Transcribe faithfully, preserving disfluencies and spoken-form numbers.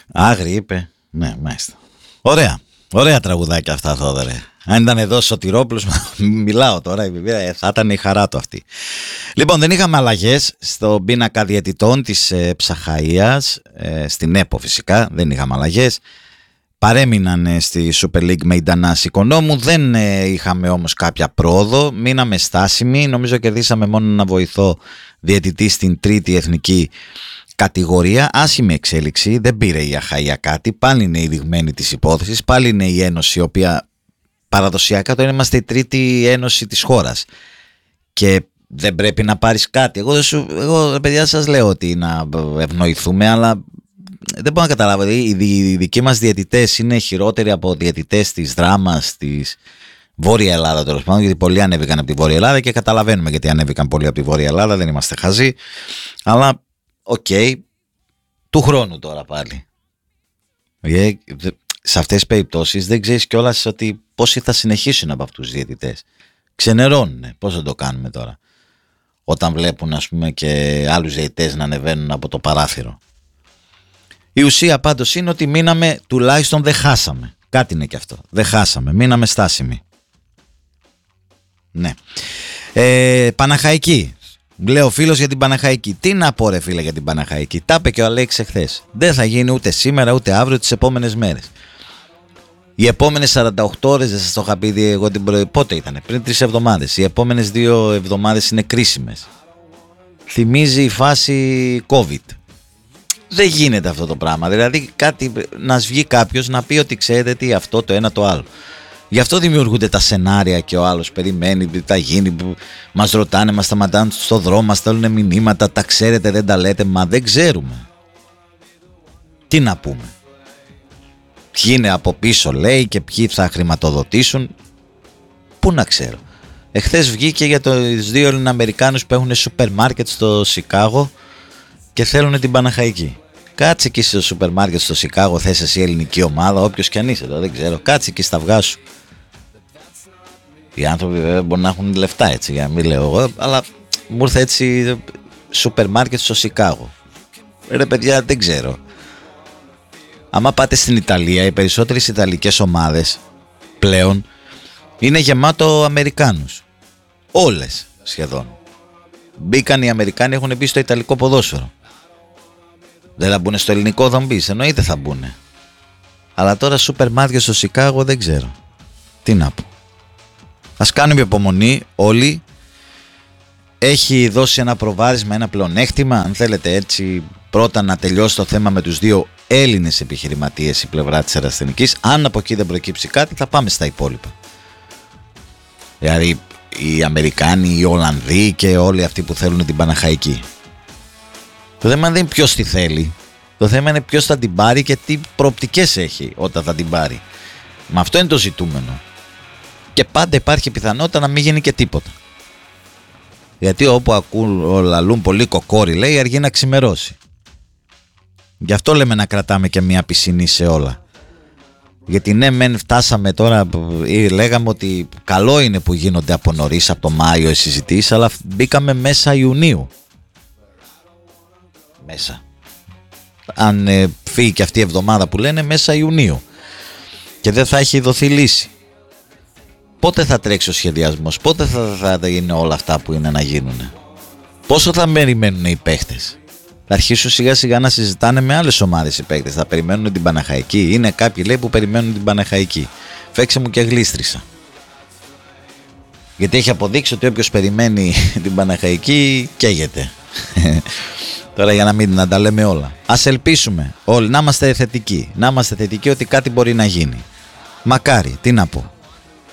Άγρι είπε. Ναι, μάλιστα. Ωραία. Ωραία τραγουδάκια αυτά, Θόδωρε. Αν ήταν εδώ Σωτηρόπουλος, μιλάω τώρα, θα ήταν η χαρά του αυτή. Λοιπόν, δεν είχαμε αλλαγές στον πίνακα διαιτητών της ε, Ψαχαΐας, ε, στην ΕΠΟ φυσικά, δεν είχαμε αλλαγές. Παρέμειναν ε, στη Super League με Ιντανάς Οικονόμου, δεν ε, είχαμε όμως κάποια πρόοδο, μείναμε στάσιμοι, νομίζω κερδίσαμε μόνο ένα βοηθό διαιτητή στην τρίτη εθνική κατηγορία. Άσχημη εξέλιξη, δεν πήρε η Αχαΐα κάτι, πάλι είναι η δειγμένη της υπόθεσης, πάλι είναι η ένωση η οποία παραδοσιακά τώρα είμαστε η τρίτη ένωση της χώρας και δεν πρέπει να πάρεις κάτι. Εγώ, σου, εγώ παιδιά σας λέω ότι να ευνοηθούμε, αλλά δεν μπορώ να καταλάβω. Οι, οι δικοί μας διαιτητές είναι χειρότεροι από διαιτητές της Δράμας, της Βόρεια Ελλάδα τέλος πάντων, γιατί πολλοί ανέβηκαν από τη Βόρεια Ελλάδα και καταλαβαίνουμε γιατί ανέβηκαν πολλοί από τη Βόρεια Ελλάδα, δεν είμαστε χαζοί, αλλά οκ, okay, του χρόνου τώρα πάλι. Yeah, σε αυτές τις περιπτώσεις δεν ξέρεις κιόλας ότι πόσοι θα συνεχίσουν από αυτούς τους διαιτητές. Ξενερώνουνε. Πώς θα το κάνουμε τώρα, όταν βλέπουν ας πούμε και άλλους διαιτητές να ανεβαίνουν από το παράθυρο. Η ουσία πάντως είναι ότι μείναμε, τουλάχιστον δεν χάσαμε. Κάτι είναι και αυτό. Δεν χάσαμε. Μείναμε στάσιμοι. Ναι. Ε, Παναχαϊκή. Λέω φίλος για την Παναχαϊκή. Τι να πω ρε φίλε για την Παναχαϊκή. Τα είπε και ο Αλέξης εχθές. Δεν θα γίνει ούτε σήμερα ούτε αύριο, τις επόμενες μέρες. Οι επόμενες σαράντα οκτώ ώρες, δεν σας το είχα πει εγώ την προ... πότε ήτανε, πριν τρεις εβδομάδες. Οι επόμενες δύο εβδομάδες είναι κρίσιμες. Θυμίζει η φάση COVID. Δεν γίνεται αυτό το πράγμα. Δηλαδή κάτι, να βγει κάποιος να πει ότι ξέρετε τι, αυτό το ένα το άλλο. Γι' αυτό δημιουργούνται τα σενάρια και ο άλλος περιμένει, τι θα γίνει, μας ρωτάνε, μας σταματάνε στο δρόμο, μας στέλνουν μηνύματα, τα ξέρετε, δεν τα λέτε, μα δεν ξέρουμε. Τι να πούμε. Ποιοι είναι από πίσω λέει και ποιοι θα χρηματοδοτήσουν, πού να ξέρω. Εχθές βγήκε για τους δύο Ελληνοαμερικάνους που έχουν σούπερ μάρκετ στο Σικάγο και θέλουν την Παναχαϊκή. Κάτσε εκεί στο σούπερ μάρκετ στο Σικάγο, θες εσύ ελληνική ομάδα, όποιος κι αν είσαι εδώ, δεν ξέρω. Κάτσε εκεί στα αυγά σου. Οι άνθρωποι βέβαια μπορεί να έχουν λεφτά έτσι, για να μην λέω εγώ, αλλά μου ήρθε έτσι σούπερ μάρκετ στο Σικάγο. Ρε παιδιά, δεν ξέρω. Άμα πάτε στην Ιταλία, οι περισσότερες ιταλικές ομάδες πλέον είναι γεμάτο Αμερικάνους. Όλες σχεδόν. Μπήκαν οι Αμερικάνοι, έχουν μπει στο ιταλικό ποδόσφαιρο. Δεν θα μπουν στο ελληνικό, θα μπεις, εννοείται θα μπουν. Αλλά τώρα σούπερ μάρκετ στο Σικάγο δεν ξέρω. Τι να πω. Ας κάνουμε υπομονή όλοι. Έχει δώσει ένα προβάδισμα, ένα πλεονέκτημα. Αν θέλετε έτσι πρώτα να τελειώσει το θέμα με τους δύο Έλληνες επιχειρηματίες η πλευρά της Ερασιτεχνικής. Αν από εκεί δεν προκύψει κάτι θα πάμε στα υπόλοιπα. Δηλαδή οι Αμερικάνοι, οι Ολλανδοί και όλοι αυτοί που θέλουν την Παναχαϊκή. Το θέμα δεν είναι ποιος τη θέλει. Το θέμα είναι ποιος θα την πάρει και τι προοπτικές έχει όταν θα την πάρει. Μα αυτό είναι το ζητούμενο. Και πάντα υπάρχει πιθανότητα να μην γίνει και τίποτα. Γιατί όπου ακούν, λαλούν πολύ κοκόρι λέει, αργεί να ξημερώσει. Γι' αυτό λέμε να κρατάμε και μια πισινή σε όλα. Γιατί ναι μεν φτάσαμε τώρα, ή λέγαμε ότι καλό είναι που γίνονται από νωρίς, από το Μάιο οι συζητήσεις, αλλά μπήκαμε μέσα Ιουνίου. Μέσα. Αν ε, φύγει και αυτή η εβδομάδα που λένε μέσα Ιουνίου. Και δεν θα έχει δοθεί λύση. Πότε θα τρέξει ο σχεδιασμός, πότε θα, θα είναι όλα αυτά που είναι να γίνουν. Πόσο θα περιμένουν οι παίχτες. Θα αρχίσουν σιγά σιγά να συζητάνε με άλλες ομάδες οι παίκτες. Θα περιμένουν την Παναχαϊκή. Είναι κάποιοι λέει που περιμένουν την Παναχαϊκή. Φέξε μου και γλίστρισα. Γιατί έχει αποδείξει ότι όποιος περιμένει την Παναχαϊκή καίγεται. Τώρα για να μην να τα λέμε όλα. Ας ελπίσουμε όλοι να είμαστε θετικοί. Να είμαστε θετικοί ότι κάτι μπορεί να γίνει. Μακάρι, τι να πω.